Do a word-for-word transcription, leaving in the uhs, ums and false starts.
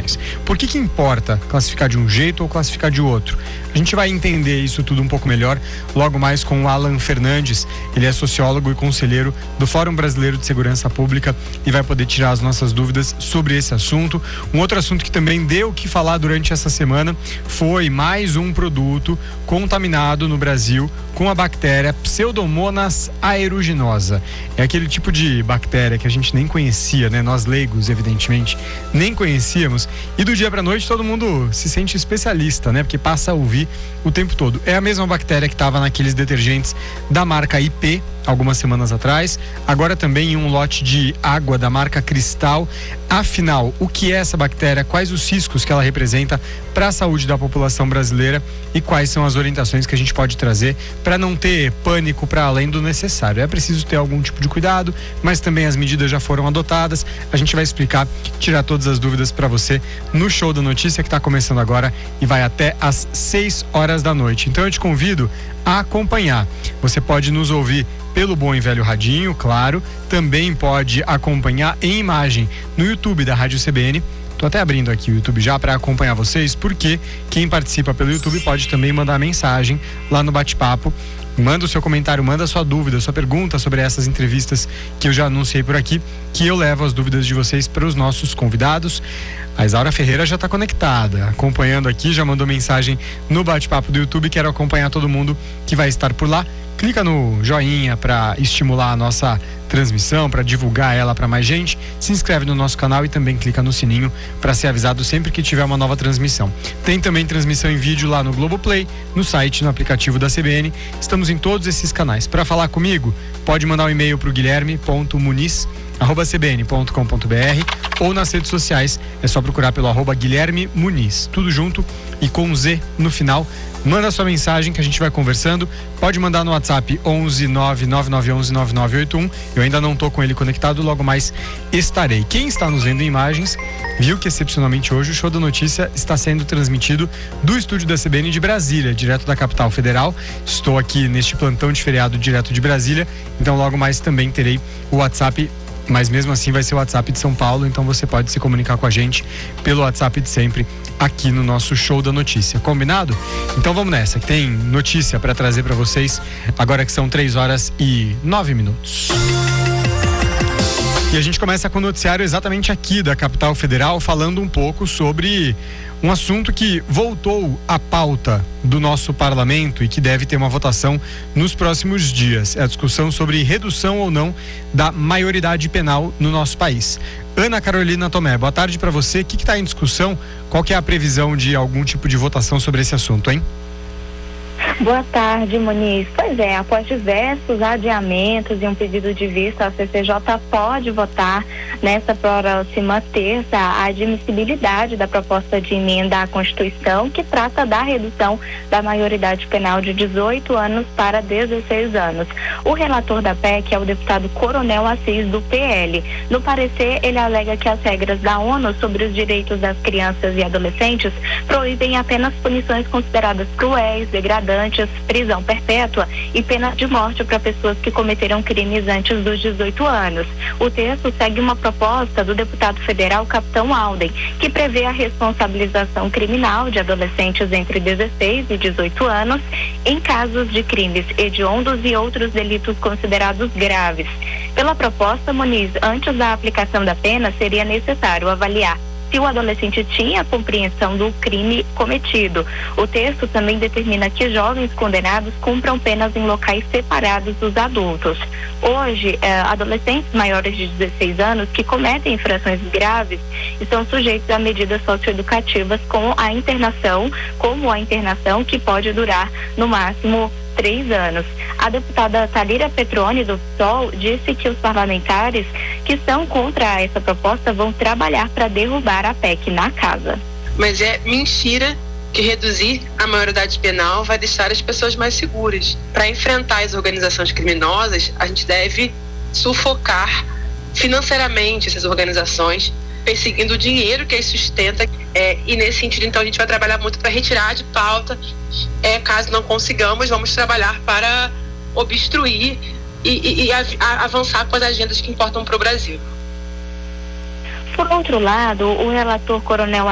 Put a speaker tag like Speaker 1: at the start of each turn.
Speaker 1: orientações. Por que que importa classificar de um jeito ou classificar de outro? A gente vai entender isso tudo um pouco melhor logo mais com o Alan Fernandes. Ele é sociólogo e conselheiro do Fórum Brasileiro de Segurança Pública e vai poder tirar as nossas dúvidas sobre esse assunto. Um outro assunto que também deu o que falar durante essa semana foi mais um produto contaminado no Brasil com a bactéria Pseudomonas aeruginosa. É aquele tipo de bactéria que a gente nem conhecia, né? Nós leigos, evidentemente, nem conhecíamos. E do dia para noite todo mundo se sente especialista, né? Porque passa a ouvir o tempo todo. É a mesma bactéria que estava naqueles detergentes da marca I P algumas semanas atrás, agora também em um lote de água da marca Cristal. Afinal, o que é essa bactéria? Quais os riscos que ela representa para a saúde da população brasileira e quais são as orientações que a gente pode trazer para não ter pânico para além do necessário? É preciso ter algum tipo de cuidado, mas também as medidas já foram adotadas. A gente vai explicar, tirar todas as dúvidas para você no Show da Notícia, que está começando agora e vai até às seis horas da noite. Então eu te convido a acompanhar. Você pode nos ouvir pelo bom e velho radinho, claro. Também pode acompanhar em imagem no YouTube da Rádio C B N. Tô até abrindo aqui o YouTube já para acompanhar vocês, porque quem participa pelo YouTube pode também mandar mensagem lá no bate-papo. Manda o seu comentário, manda a sua dúvida, sua pergunta sobre essas entrevistas que eu já anunciei por aqui, que eu levo as dúvidas de vocês para os nossos convidados. A Isaura Ferreira já está conectada, acompanhando aqui, já mandou mensagem no bate-papo do YouTube. Quero acompanhar todo mundo que vai estar por lá. Clica no joinha para estimular a nossa transmissão, para divulgar ela para mais gente. Se inscreve no nosso canal e também clica no sininho para ser avisado sempre que tiver uma nova transmissão. Tem também transmissão em vídeo lá no Globoplay, no site, no aplicativo da C B N. Estamos em todos esses canais. Para falar comigo, pode mandar um e-mail para o guilherme ponto muniz arroba c b n ponto com ponto b r ou nas redes sociais, é só procurar pelo arroba Guilherme Muniz, tudo junto e com Z no final. Manda sua mensagem que a gente vai conversando. Pode mandar no WhatsApp onze nove nove nove um um nove nove oito um. Eu ainda não tô com ele conectado, logo mais estarei. Quem está nos vendo em imagens viu que excepcionalmente hoje o Show da Notícia está sendo transmitido do estúdio da C B N de Brasília, direto da capital federal. Estou aqui neste plantão de feriado direto de Brasília, então logo mais também terei o WhatsApp, mas mesmo assim vai ser o WhatsApp de São Paulo, então você pode se comunicar com a gente pelo WhatsApp de sempre aqui no nosso Show da Notícia. Combinado? Então vamos nessa, que tem notícia para trazer para vocês agora que são três horas e nove minutos. E a gente começa com o noticiário exatamente aqui da capital federal, falando um pouco sobre um assunto que voltou à pauta do nosso parlamento e que deve ter uma votação nos próximos dias. É a discussão sobre redução ou não da maioridade penal no nosso país. Ana Carolina Tomé, boa tarde para você. O que está em discussão? Qual que é a previsão de algum tipo de votação sobre esse assunto, hein?
Speaker 2: Boa tarde, Muniz. Pois é, após diversos adiamentos e um pedido de vista, a C C J pode votar nesta próxima terça a admissibilidade da proposta de emenda à Constituição que trata da redução da maioridade penal de dezoito anos para dezesseis anos. O relator da P E C é o deputado Coronel Assis, do P L. No parecer, ele alega que as regras da ONU sobre os direitos das crianças e adolescentes proíbem apenas punições consideradas cruéis, degradantes, prisão perpétua e pena de morte para pessoas que cometeram crimes antes dos dezoito anos. O texto segue uma proposta do deputado federal Capitão Alden, que prevê a responsabilização criminal de adolescentes entre dezesseis e dezoito anos em casos de crimes hediondos e outros delitos considerados graves. Pela proposta, Muniz, antes da aplicação da pena, seria necessário avaliar se o adolescente tinha compreensão do crime cometido. O texto também determina que jovens condenados cumpram penas em locais separados dos adultos. Hoje, eh, adolescentes maiores de dezesseis anos que cometem infrações graves estão sujeitos a medidas socioeducativas com a internação, como a internação que pode durar no máximo três anos. A deputada Thalíria Petroni, do P SOL, disse que os parlamentares que são contra essa proposta vão trabalhar para derrubar a P E C na casa.
Speaker 3: Mas é mentira que reduzir a maioridade penal vai deixar as pessoas mais seguras. Para enfrentar as organizações criminosas, a gente deve sufocar financeiramente essas organizações, perseguindo o dinheiro que as sustenta, é, e nesse sentido, então, a gente vai trabalhar muito para retirar de pauta, é, caso não consigamos, vamos trabalhar para obstruir e, e, e a, a avançar com as agendas que importam para o Brasil.
Speaker 2: Por outro lado, o relator Coronel